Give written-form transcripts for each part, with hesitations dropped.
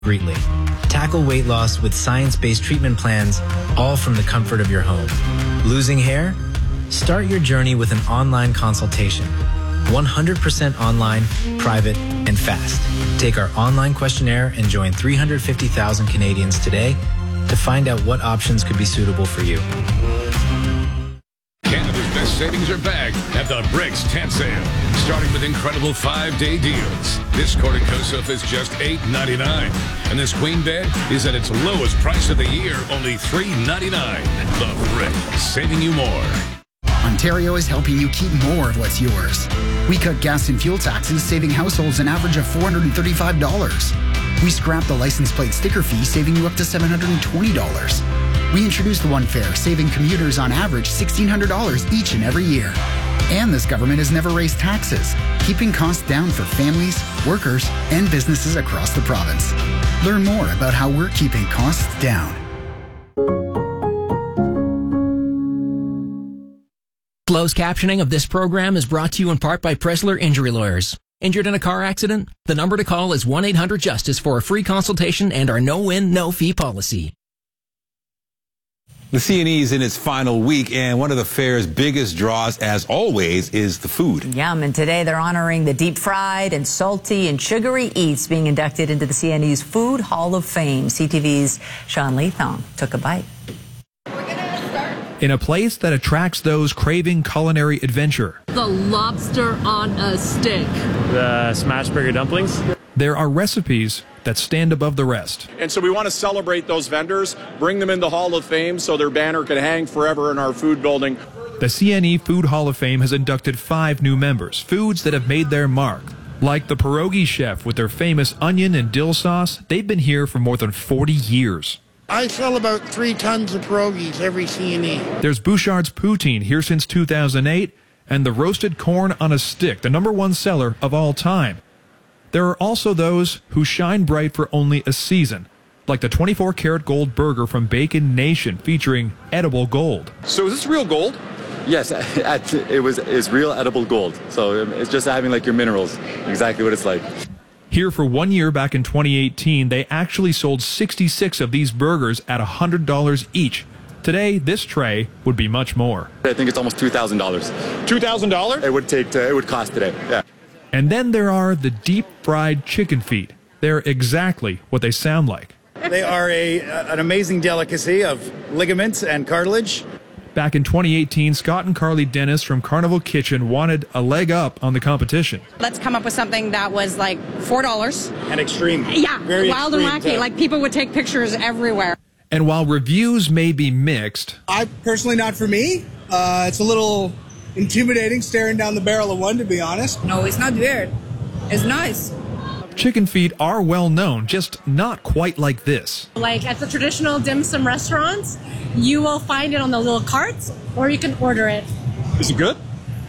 Greatly. Tackle weight loss with science-based treatment plans, all from the comfort of your home. Losing hair? Start your journey with an online consultation. 100% online, private, and fast. Take our online questionnaire and join 350,000 Canadians today to find out what options could be suitable for you. Canada's best savings are back at the Bricks Tent Sale, starting with incredible 5-day deals. This Cortico sofa is just $8.99, and this queen bed is at its lowest price of the year, only $3.99. The Bricks, saving you more. Ontario is helping you keep more of what's yours. We cut gas and fuel taxes, saving households an average of $435. We scrapped the license plate sticker fee, saving you up to $720. We introduced the One Fare, saving commuters on average $1,600 each and every year. And this government has never raised taxes, keeping costs down for families, workers, and businesses across the province. Learn more about how we're keeping costs down. Closed captioning of this program is brought to you in part by Presler Injury Lawyers. Injured in a car accident? The number to call is 1-800-JUSTICE for a free consultation and our no-win, no-fee policy. The CNE is in its final week, and one of the fair's biggest draws, as always, is the food. Yum, and today they're honoring the deep-fried and salty and sugary eats being inducted into the CNE's Food Hall of Fame. CTV's Sean Leathong took a bite. In a place that attracts those craving culinary adventure. The lobster on a stick. The smashed burger dumplings. There are recipes that stand above the rest. And so we want to celebrate those vendors, bring them in the Hall of Fame so their banner can hang forever in our food building. The CNE Food Hall of Fame has inducted 5 new members, foods that have made their mark. Like the pierogi chef with their famous onion and dill sauce, they've been here for more than 40 years. I sell about 3 tons of pierogies every CNE. There's Bouchard's Poutine here since 2008, and the roasted corn on a stick, the #1 seller of all time. There are also those who shine bright for only a season, like the 24-karat gold burger from Bacon Nation featuring edible gold. So is this real gold? Yes, it's real edible gold. So it's just having like your minerals, exactly what it's like. Here for 1 year back in 2018, they actually sold 66 of these burgers at $100 each. Today, this tray would be much more. I think it's almost $2,000. $2,000? It would cost today, yeah. And then there are the deep-fried chicken feet. They're exactly what they sound like. They are an amazing delicacy of ligaments and cartilage. Back in 2018, Scott and Carly Dennis from Carnival Kitchen wanted a leg up on the competition. Let's come up with something that was like $4. And extreme. Yeah, very wild and wacky. Like people would take pictures everywhere. And while reviews may be mixed, personally, not for me. It's a little intimidating staring down the barrel of one, to be honest. No, it's not weird. It's nice. Chicken feet are well known, just not quite like this. Like at the traditional dim sum restaurants, you will find it on the little carts, or you can order it. Is it good?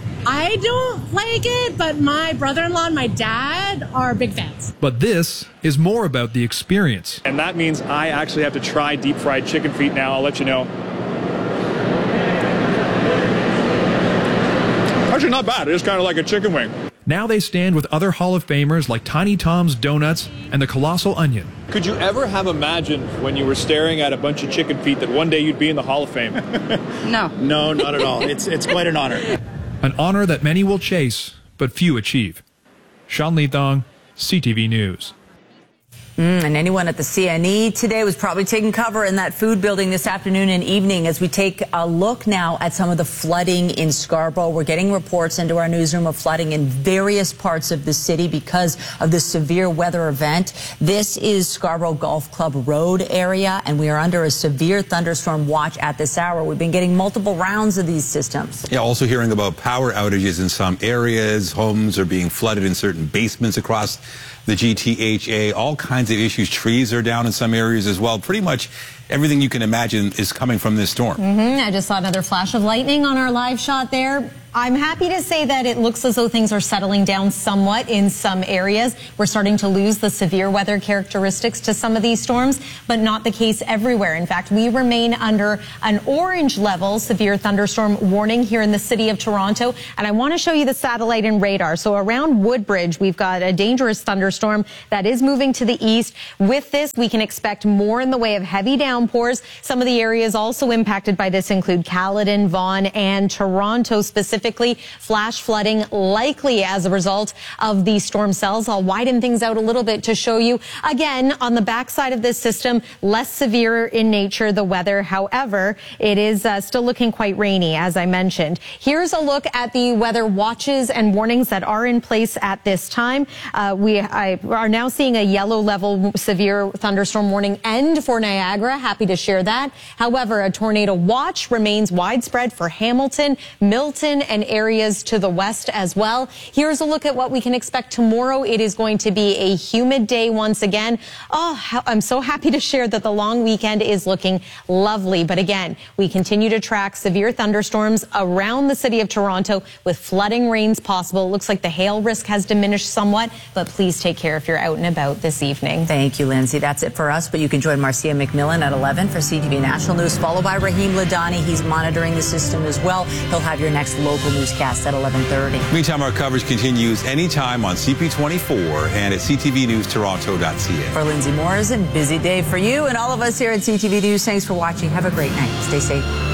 I don't like it, but my brother-in-law and my dad are big fans. But this is more about the experience. And that means I actually have to try deep-fried chicken feet now. I'll let you know. Actually, not bad. It is kind of like a chicken wing. Now they stand with other Hall of Famers like Tiny Tom's Donuts and the Colossal Onion. Could you ever have imagined when you were staring at a bunch of chicken feet that one day you'd be in the Hall of Fame? No. No, not at all. It's quite an honor. An honor that many will chase, but few achieve. Sean Leathong, CTV News. And anyone at the CNE today was probably taking cover in that food building this afternoon and evening as we take a look now at some of the flooding in Scarborough. We're getting reports into our newsroom of flooding in various parts of the city because of the severe weather event. This is Scarborough Golf Club Road area, and we are under a severe thunderstorm watch at this hour. We've been getting multiple rounds of these systems. Yeah, also hearing about power outages in some areas. Homes are being flooded in certain basements across the GTHA, all kinds of issues. Trees are down in some areas as well. Pretty much everything you can imagine is coming from this storm. I just saw another flash of lightning on our live shot there. I'm happy to say that it looks as though things are settling down somewhat in some areas. We're starting to lose the severe weather characteristics to some of these storms, but not the case everywhere. In fact, we remain under an orange level severe thunderstorm warning here in the city of Toronto. And I want to show you the satellite and radar. So around Woodbridge, we've got a dangerous thunderstorm that is moving to the east. With this, we can expect more in the way of heavy downpours. Some of the areas also impacted by this include Caledon, Vaughan, and Toronto specifically. Flash flooding likely as a result of these storm cells. I'll widen things out a little bit to show you. Again, on the backside of this system, less severe in nature, the weather. However, it is still looking quite rainy, as I mentioned. Here's a look at the weather watches and warnings that are in place at this time. We are now seeing a yellow level severe thunderstorm warning end for Niagara. Happy to share that. However, a tornado watch remains widespread for Hamilton, Milton, and areas to the west as well. Here's a look at what we can expect tomorrow. It is going to be a humid day once again. Oh, I'm so happy to share that the long weekend is looking lovely. But again, we continue to track severe thunderstorms around the city of Toronto with flooding rains possible. It looks like the hail risk has diminished somewhat, but please take care if you're out and about this evening. Thank you, Lindsay. That's it for us, but you can join Marcia McMillan at 11 for CTV National News, followed by Raheem Ladani. He's monitoring the system as well. He'll have your next local newscast at 11:30. Meantime, our coverage continues anytime on CP24 and at ctvnewstoronto.ca. For Lindsay Morrison, busy day for you and all of us here at CTV News. Thanks for watching. Have a great night. Stay safe.